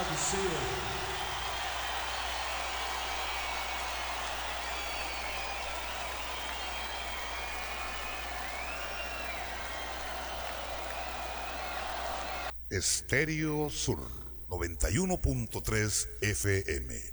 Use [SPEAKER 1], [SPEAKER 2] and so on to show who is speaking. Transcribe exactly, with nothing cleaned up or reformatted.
[SPEAKER 1] to see it.
[SPEAKER 2] Estéreo Sur noventa y uno punto tres F M.